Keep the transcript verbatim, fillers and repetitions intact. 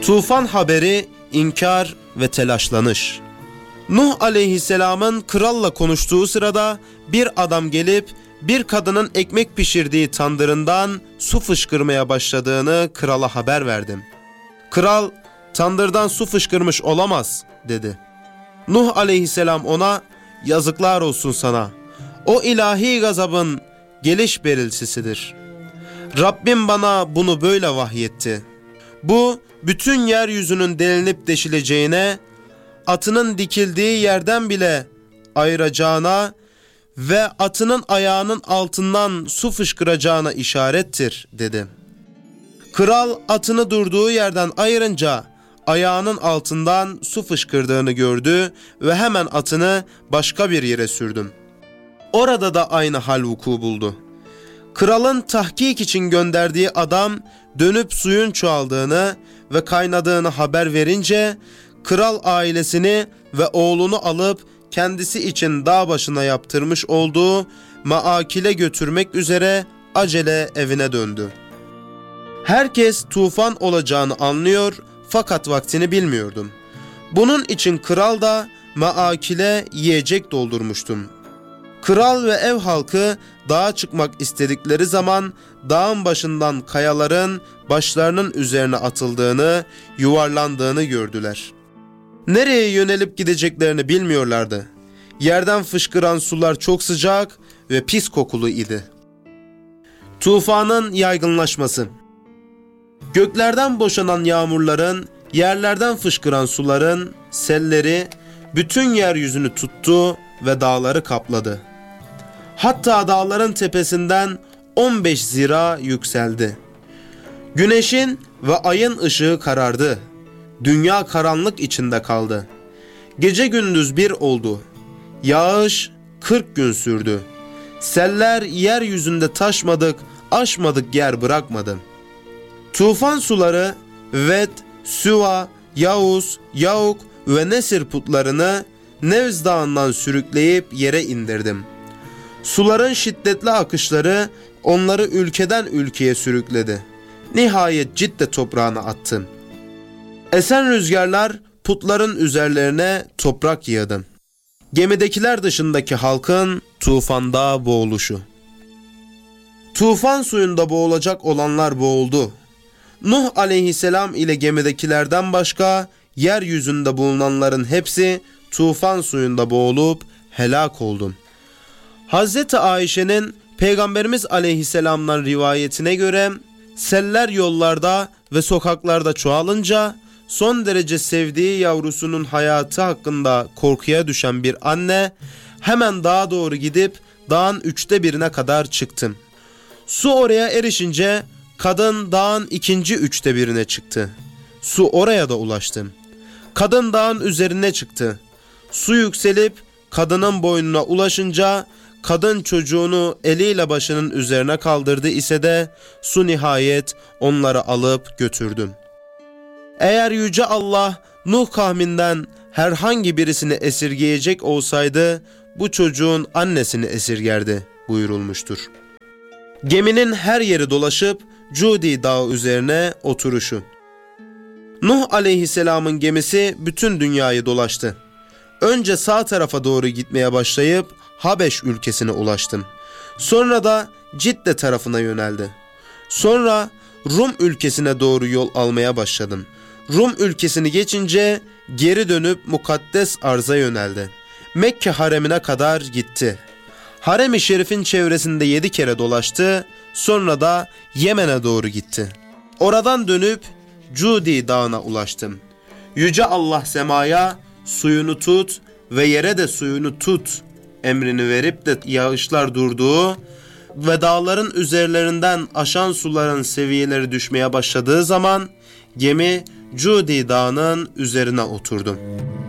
Tufan haberi, inkar ve telaşlanış. Nuh aleyhisselamın kralla konuştuğu sırada bir adam gelip bir kadının ekmek pişirdiği tandırından su fışkırmaya başladığını krala haber verdim. Kral, tandırdan su fışkırmış olamaz dedi. Nuh aleyhisselam ona, yazıklar olsun sana. O ilahi gazabın geliş belirtisidir. Rabbim bana bunu böyle vahyetti. Bu bütün yeryüzünün delinip deşileceğine, atının dikildiği yerden bile ayıracağına ve atının ayağının altından su fışkıracağına işarettir dedi. Kral atını durduğu yerden ayırınca ayağının altından su fışkırdığını gördü ve hemen atını başka bir yere sürdüm. Orada da aynı hal vuku buldu. Kralın tahkik için gönderdiği adam dönüp suyun çoğaldığını ve kaynadığını haber verince kral ailesini ve oğlunu alıp kendisi için dağ başına yaptırmış olduğu maakile götürmek üzere acele evine döndü. Herkes tufan olacağını anlıyor fakat vaktini bilmiyordum. Bunun için kral da maakile yiyecek doldurmuştum. Kral ve ev halkı dağa çıkmak istedikleri zaman dağın başından kayaların başlarının üzerine atıldığını, yuvarlandığını gördüler. Nereye yönelip gideceklerini bilmiyorlardı. Yerden fışkıran sular çok sıcak ve pis kokulu idi. Tufanın yaygınlaşması. Göklerden boşanan yağmurların, yerlerden fışkıran suların, selleri bütün yeryüzünü tuttu ve dağları kapladı. Hatta dağların tepesinden on beş zira yükseldi. Güneşin ve ayın ışığı karardı. Dünya karanlık içinde kaldı. Gece gündüz bir oldu. Yağış kırk gün sürdü. Seller yeryüzünde taşmadık, aşmadık yer bırakmadı. Tufan suları Ved, Süva, Yavuz, Yauk ve Nesir putlarını Nevz dağından sürükleyip yere indirdim. Suların şiddetli akışları onları ülkeden ülkeye sürükledi. Nihayet Cidde toprağına attım. Esen rüzgarlar putların üzerlerine toprak yığdı. Gemidekiler dışındaki halkın tufanda boğuluşu. Tufan suyunda boğulacak olanlar boğuldu. Nuh aleyhisselam ile gemidekilerden başka yeryüzünde bulunanların hepsi tufan suyunda boğulup helak oldu. Hazreti Ayşe'nin Peygamberimiz aleyhisselamdan rivayetine göre seller yollarda ve sokaklarda çoğalınca son derece sevdiği yavrusunun hayatı hakkında korkuya düşen bir anne hemen dağa doğru gidip dağın üçte birine kadar çıktı. Su oraya erişince kadın dağın ikinci üçte birine çıktı. Su oraya da ulaştı. Kadın dağın üzerine çıktı. Su yükselip kadının boynuna ulaşınca kadın çocuğunu eliyle başının üzerine kaldırdı ise de su nihayet onları alıp götürdü. Eğer Yüce Allah Nuh kavminden herhangi birisini esirgeyecek olsaydı bu çocuğun annesini esirgerdi buyurulmuştur. Geminin her yeri dolaşıp Cudi dağı üzerine oturuşu. Nuh aleyhisselamın gemisi bütün dünyayı dolaştı. Önce sağ tarafa doğru gitmeye başlayıp Habeş ülkesine ulaştım. Sonra da Cidde tarafına yöneldi. Sonra Rum ülkesine doğru yol almaya başladım. Rum ülkesini geçince geri dönüp mukaddes arza yöneldi. Mekke haremine kadar gitti. Harem-i Şerif'in çevresinde yedi kere dolaştı. Sonra da Yemen'e doğru gitti. Oradan dönüp Cudi dağına ulaştım. Yüce Allah semaya suyunu tut ve yere de suyunu tut emrini verip de yağışlar durduğu ve dağların üzerlerinden aşan suların seviyeleri düşmeye başladığı zaman gemi Cudi dağının üzerine oturdum.